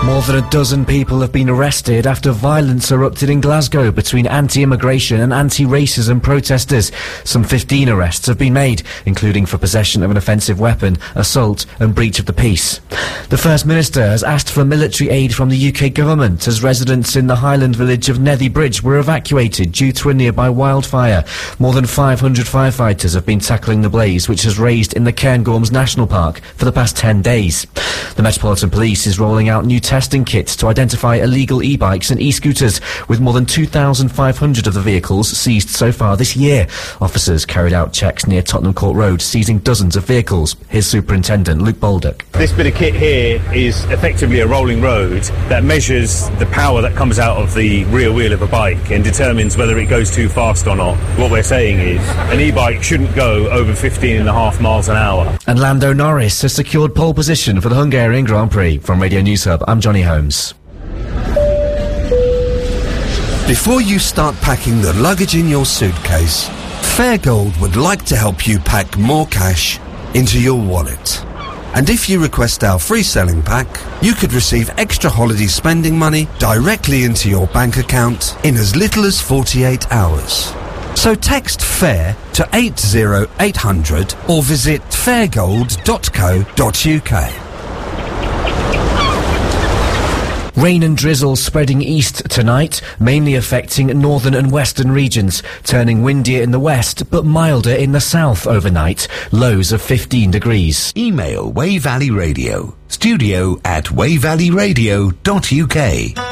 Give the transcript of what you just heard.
More than a dozen people have been arrested after violence erupted in Glasgow between anti-immigration and anti-racism protesters. Some 15 arrests have been made, including for possession of an offensive weapon, assault and breach of the peace. The First Minister has asked for military aid from the UK government as residents in the Highland village of Nethy Bridge were evacuated due to a nearby wildfire. More than 500 firefighters have been tackling the blaze, which has raged in the Cairngorms National Park for the past 10 days. The Metropolitan Police is rolling out new testing kits to identify illegal e-bikes and e-scooters, with more than 2,500 of the vehicles seized so far this year. Officers carried out checks near Tottenham Court Road, seizing dozens of vehicles. Here's Superintendent Luke Baldock. This bit of kit here is effectively a rolling road that measures the power that comes out of the rear wheel of a bike and determines whether it goes too fast or not. What we're saying is an e-bike shouldn't go over 15.5 miles an hour. And Lando Norris has secured pole position for the Hungarian Grand Prix. From Radio News Hub, I'm Johnny Holmes. Before you start packing the luggage in your suitcase, Fairgold would like to help you pack more cash into your wallet. And if you request our free selling pack, you could receive extra holiday spending money directly into your bank account in as little as 48 hours. So text FAIR to 80800 or visit fairgold.co.uk. Rain and drizzle spreading east tonight, mainly affecting northern and western regions, turning windier in the west but milder in the south overnight, lows of 15 degrees. Email Wey Valley Radio, studio@weyvalleyradio.uk.